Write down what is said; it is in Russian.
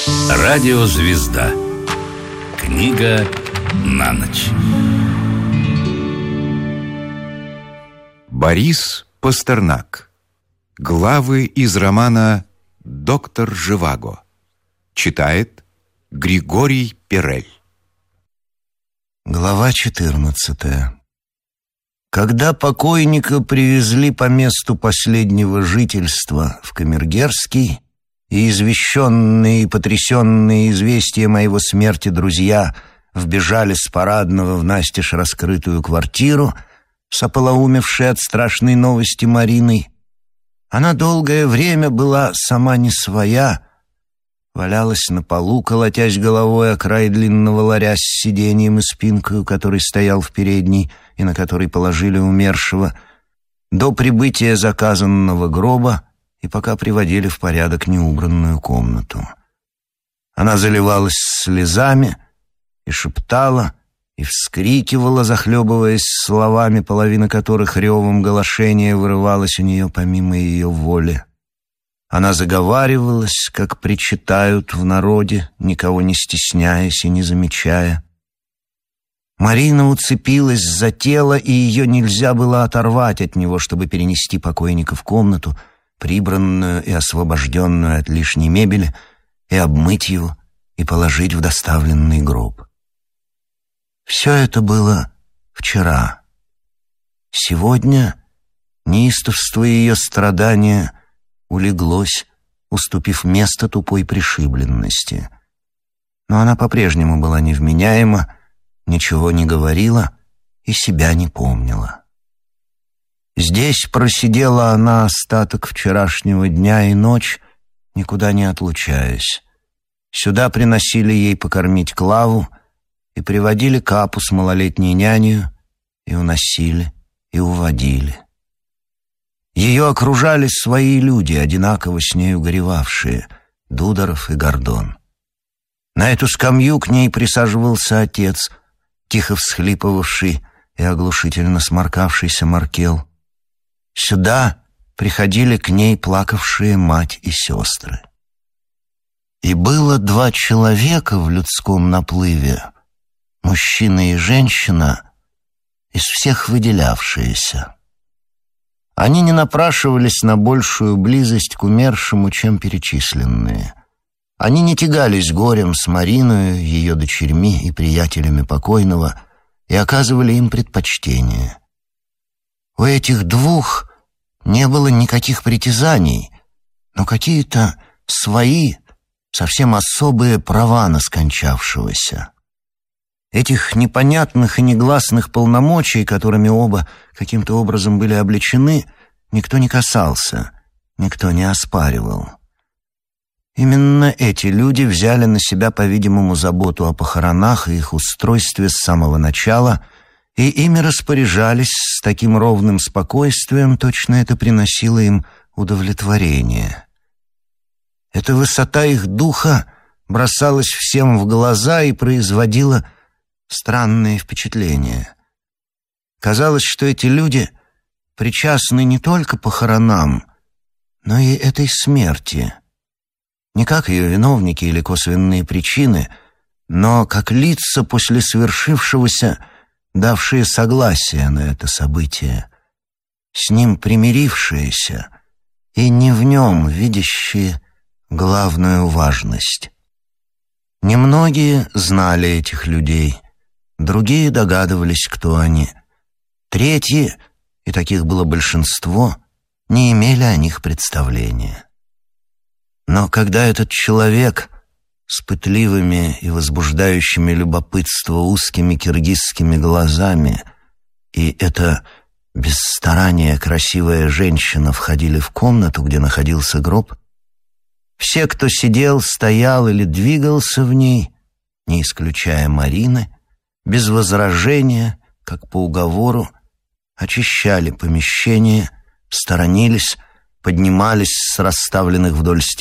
Радиозвезда. Книга на ночь. Борис Пастернак. Главы из романа «Доктор Живаго». Читает Григорий Перель. Глава 14. Когда покойника привезли по месту последнего жительства в Камергерский, и извещенные и потрясенные известием о его смерти друзья вбежали с парадного в настежь раскрытую квартиру с ополоумевшей от страшной новости Мариной, она долгое время была сама не своя, валялась на полу, колотясь головой о край длинного ларя с сиденьем и спинкою, который стоял в передней и на который положили умершего, до прибытия заказанного гроба и пока приводили в порядок неубранную комнату. Она заливалась слезами и шептала, и вскрикивала, захлебываясь словами, половина которых ревом голошения вырывалась у нее помимо ее воли. Она заговаривалась, как причитают в народе, никого не стесняясь и не замечая. Марина уцепилась за тело, и ее нельзя было оторвать от него, чтобы перенести покойника в комнату, прибранную и освобожденную от лишней мебели, и обмыть его, и положить в доставленный гроб. Все это было вчера. Сегодня неистовство ее страдания улеглось, уступив место тупой пришибленности. Но она по-прежнему была невменяема, ничего не говорила и себя не помнила. Здесь просидела она остаток вчерашнего дня и ночь, никуда не отлучаясь. Сюда приносили ей покормить Клаву и приводили Капу с малолетней нянею, и уносили, и уводили. Ее окружали свои люди, одинаково с нею горевавшие, Дударов и Гордон. На эту скамью к ней присаживался отец, тихо всхлипывавший и оглушительно сморкавшийся Маркел. Сюда приходили к ней плакавшие мать и сестры. И было два человека в людском наплыве, мужчина и женщина, из всех выделявшиеся. Они не напрашивались на большую близость к умершему, чем перечисленные. Они не тягались горем с Мариною, ее дочерьми и приятелями покойного и оказывали им предпочтение. У этих двух не было никаких притязаний, но какие-то свои, совсем особые права на скончавшегося. Этих непонятных и негласных полномочий, которыми оба каким-то образом были облечены, никто не касался, никто не оспаривал. Именно эти люди взяли на себя, по-видимому, заботу о похоронах и их устройстве с самого начала, и ими распоряжались с таким ровным спокойствием, точно это приносило им удовлетворение. Эта высота их духа бросалась всем в глаза и производила странные впечатления. Казалось, что эти люди причастны не только похоронам, но и этой смерти. Не как ее виновники или косвенные причины, но как лица после свершившегося, давшие согласие на это событие, с ним примирившиеся и не в нем видящие главную важность. Немногие знали этих людей, другие догадывались, кто они. Третьи, и таких было большинство, не имели о них представления. Но когда этот человек с пытливыми и возбуждающими любопытство узкими киргизскими глазами и эта без старания красивая женщина входили в комнату, где находился гроб, все, кто сидел, стоял или двигался в ней, не исключая Марины, без возражения, как по уговору, очищали помещение, сторонились, поднимались с расставленных вдоль стен